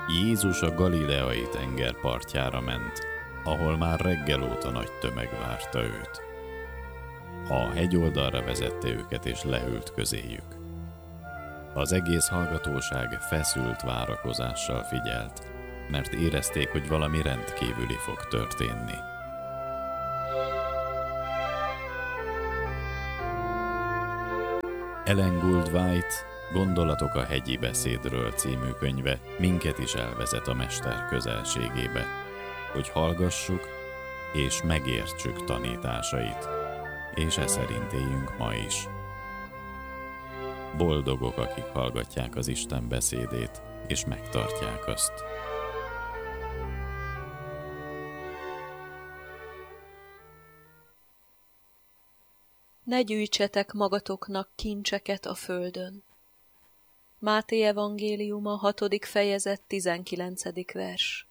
Jézus a galileai tenger partjára ment, ahol már reggel óta nagy tömeg várta őt. A hegyoldalra vezette őket és leült közéjük. Az egész hallgatóság feszült várakozással figyelt, mert érezték, hogy valami rendkívüli fog történni. Ellen Gould White Gondolatok a hegyi beszédről című könyve minket is elvezet a mester közelségébe, hogy hallgassuk és megértsük tanításait, és e szerint éljünk ma is. Boldogok, akik hallgatják az Isten beszédét, és megtartják azt. Ne gyűjtsetek magatoknak kincseket a földön. Máté evangéliuma 6. fejezet 19. vers.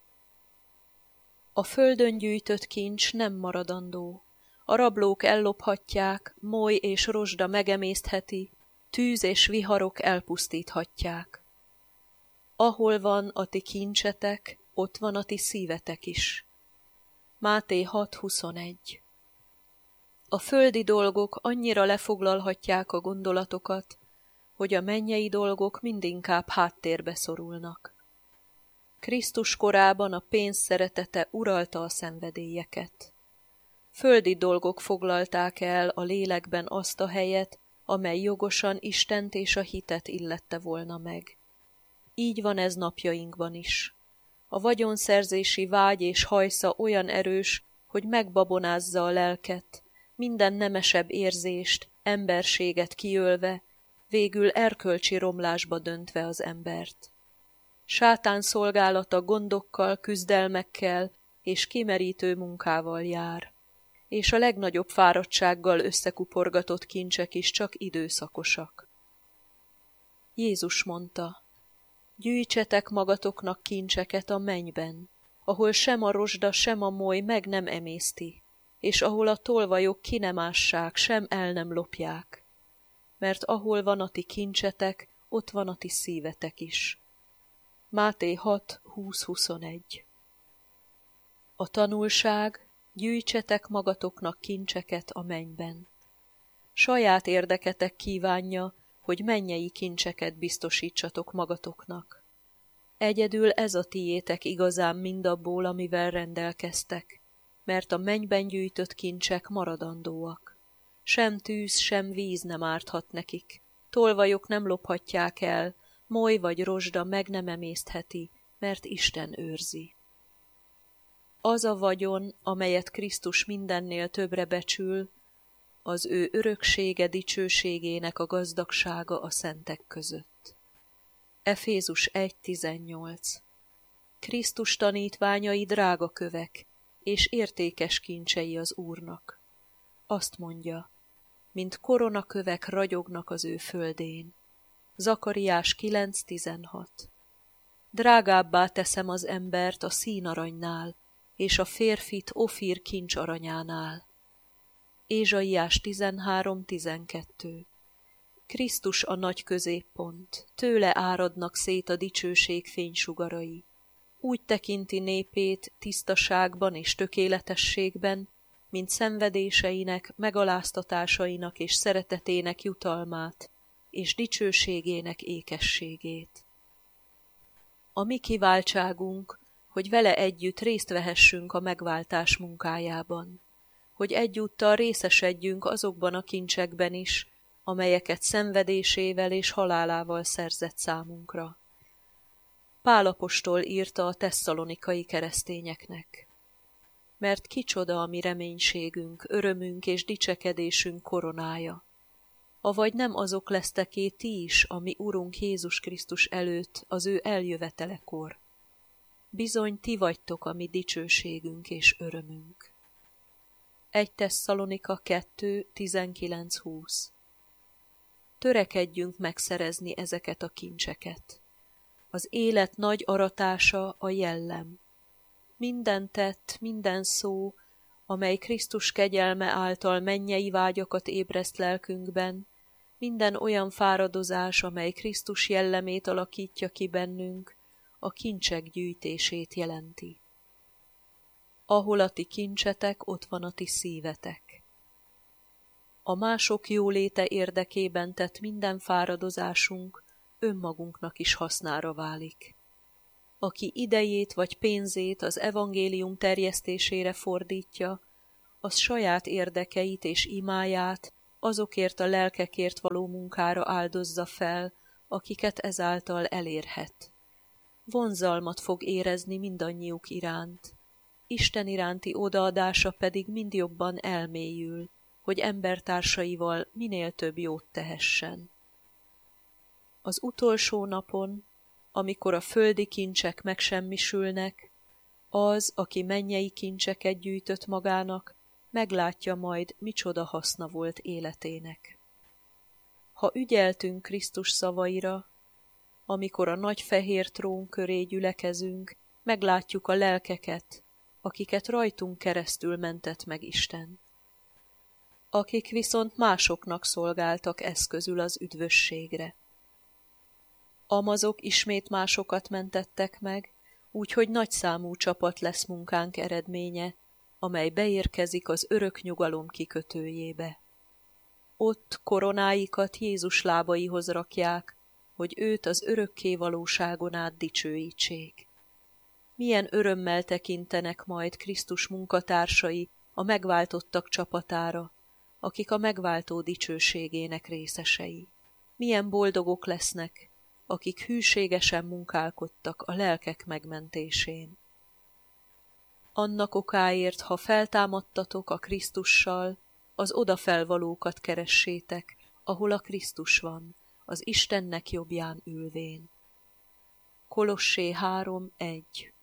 A földön gyűjtött kincs nem maradandó. A rablók ellophatják, moly és rozsda megemésztheti, tűz és viharok elpusztíthatják. Ahol van a ti kincsetek, ott van a ti szívetek is. Máté 6.21. A földi dolgok annyira lefoglalhatják a gondolatokat, hogy a mennyei dolgok mindinkább háttérbe szorulnak. Krisztus korában a pénz szeretete uralta a szenvedélyeket. Földi dolgok foglalták el a lélekben azt a helyet, amely jogosan Istent és a hitet illette volna meg. Így van ez napjainkban is. A vagyonszerzési vágy és hajsza olyan erős, hogy megbabonázza a lelket, minden nemesebb érzést, emberséget kiölve, végül erkölcsi romlásba döntve az embert. Sátán szolgálata gondokkal, küzdelmekkel és kimerítő munkával jár, és a legnagyobb fáradtsággal összekuporgatott kincsek is csak időszakosak. Jézus mondta, gyűjtsetek magatoknak kincseket a mennyben, ahol sem a rozsda, sem a moly meg nem emészti, és ahol a tolvajok ki nem ássák, sem el nem lopják. Mert ahol van a ti kincsetek, ott van a ti szívetek is. Máté 6.20-21. A tanulság, gyűjtsetek magatoknak kincseket a mennyben. Saját érdeketek kívánja, hogy mennyei kincseket biztosítsatok magatoknak. Egyedül ez a tiétek igazán mindabból, amivel rendelkeztek, mert a mennyben gyűjtött kincsek maradandóak. Sem tűz, sem víz nem árthat nekik, tolvajok nem lophatják el, moly vagy rozsda meg nem emésztheti, mert Isten őrzi. Az a vagyon, amelyet Krisztus mindennél többre becsül, az ő öröksége dicsőségének a gazdagsága a szentek között. Efézus 1.18. Krisztus tanítványai drága kövek, és értékes kincsei az Úrnak. Azt mondja, mint koronakövek ragyognak az ő földén. Zakariás 9.16. Drágábbá teszem az embert a színaranynál, és a férfit Ofír kincsaranyánál. Ézsaiás 13.12. Krisztus a nagy középpont, tőle áradnak szét a dicsőség fénysugarai. Úgy tekinti népét tisztaságban és tökéletességben, mint szenvedéseinek, megaláztatásainak és szeretetének jutalmát, és dicsőségének ékességét. A mi kiváltságunk, hogy vele együtt részt vehessünk a megváltás munkájában, hogy egyúttal részesedjünk azokban a kincsekben is, amelyeket szenvedésével és halálával szerzett számunkra. Pál apostol írta a tesszalonikai keresztényeknek. Mert kicsoda a mi reménységünk, örömünk és dicsekedésünk koronája. Avagy nem azok lesztek-é ti is, a mi Urunk Jézus Krisztus előtt az ő eljövetelekor. Bizony ti vagytok a mi dicsőségünk és örömünk. 1 Tesszalonika 2.19-20. Törekedjünk megszerezni ezeket a kincseket. Az élet nagy aratása a jellem. Minden tett, minden szó, amely Krisztus kegyelme által mennyei vágyakat ébreszt lelkünkben, minden olyan fáradozás, amely Krisztus jellemét alakítja ki bennünk, a kincsek gyűjtését jelenti. Ahol a ti kincsetek, ott van a ti szívetek. A mások jóléte érdekében tett minden fáradozásunk önmagunknak is hasznára válik. Aki idejét vagy pénzét az evangélium terjesztésére fordítja, az saját érdekeit és imáját azokért a lelkekért való munkára áldozza fel, akiket ezáltal elérhet. Vonzalmat fog érezni mindannyiuk iránt. Isten iránti odaadása pedig mind jobban elmélyül, hogy embertársaival minél több jót tehessen. Az utolsó napon, amikor a földi kincsek megsemmisülnek, az, aki mennyei kincseket gyűjtött magának, meglátja majd, micsoda haszna volt életének. Ha ügyeltünk Krisztus szavaira, amikor a nagy fehér trón köré gyülekezünk, meglátjuk a lelkeket, akiket rajtunk keresztül mentett meg Isten. Akik viszont másoknak szolgáltak eszközül az üdvösségre. Amazok ismét másokat mentettek meg, úgyhogy nagyszámú csapat lesz munkánk eredménye, amely beérkezik az örök nyugalom kikötőjébe. Ott koronáikat Jézus lábaihoz rakják, hogy őt az örökké valóságon át dicsőítsék. Milyen örömmel tekintenek majd Krisztus munkatársai a megváltottak csapatára, akik a megváltó dicsőségének részesei. Milyen boldogok lesznek, akik hűségesen munkálkodtak a lelkek megmentésén. Annak okáért, ha feltámadtatok a Krisztussal, az odafelvalókat keressétek, ahol a Krisztus van, az Istennek jobbján ülvén. Kolossé 3:1